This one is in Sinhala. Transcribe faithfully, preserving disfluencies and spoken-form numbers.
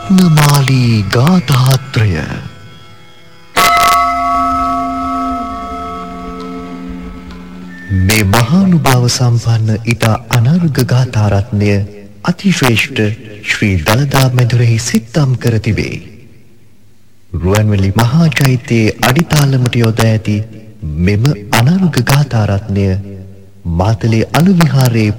රත්නමාලී ගාථාත්‍රය මේ මහානුභාව සම්පන්න ඉතා අනර්ඝ ගාථා රත්නය අතිශ්‍රේෂ්ඨ ශ්‍රී දළදා මැදුරෙහි සිත්තම් කර තිබේ. රුවන්වැලි මහා චෛත්‍යයේ අඩිතාලමට යොදා ඇති මෙම අනර්ඝ ගාථා රත්නය මාතලේ අලු විහාරයේ